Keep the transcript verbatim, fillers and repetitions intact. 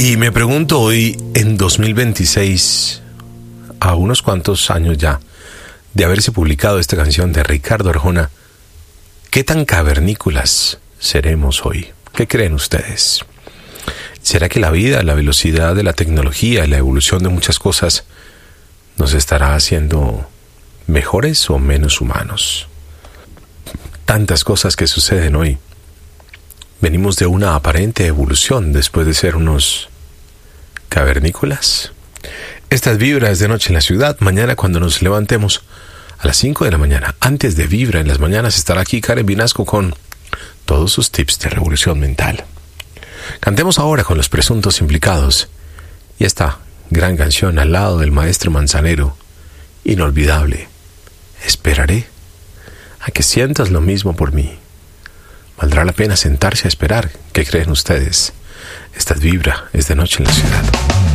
Y me pregunto hoy, en dos mil veintiséis, a unos cuantos años ya de haberse publicado esta canción de Ricardo Arjona, ¿qué tan cavernícolas seremos hoy? ¿Qué creen ustedes? ¿Será que la vida, la velocidad de la tecnología y la evolución de muchas cosas nos estará haciendo mejores o menos humanos? Tantas cosas que suceden hoy. Venimos de una aparente evolución después de ser unos cavernícolas. Estas vibras de Noche en la Ciudad. Mañana cuando nos levantemos a las cinco de la mañana, antes de Vibra en las mañanas, estará aquí Karen Vinasco con todos sus tips de revolución mental. Cantemos ahora con Los Presuntos Implicados y esta gran canción al lado del maestro Manzanero, inolvidable. Esperaré a que sientas lo mismo por mí. Valdrá la pena sentarse a esperar. ¿Qué creen ustedes? Esta Vibra es de Noche en la Ciudad.